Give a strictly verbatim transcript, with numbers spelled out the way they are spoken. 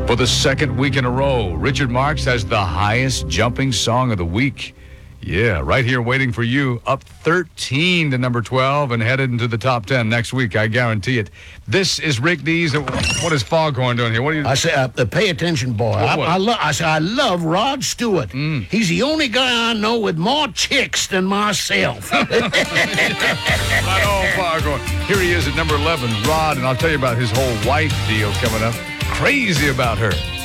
For the second week in a row, Richard Marx has the highest jumping song of the week. Yeah, right here waiting for you, up thirteen to number twelve and headed into the top ten next week, I guarantee it. This is Rick Dees. What is Foghorn doing here? What are you? I say, uh, pay attention, boy. I, what? I, lo- I say, I love Rod Stewart. Mm. He's the only guy I know with more chicks than myself. Right on, Foghorn. Here he is at number eleven, Rod, and I'll tell you about his whole wife deal coming up. Crazy about her.